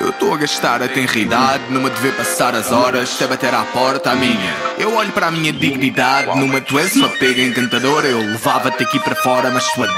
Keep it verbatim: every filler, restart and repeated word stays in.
Eu estou a gastar a tenridade numa de ver passar as horas até bater à porta a minha. Eu olho para a minha dignidade numa tu és uma pega encantadora. Eu levava-te aqui para fora, mas tua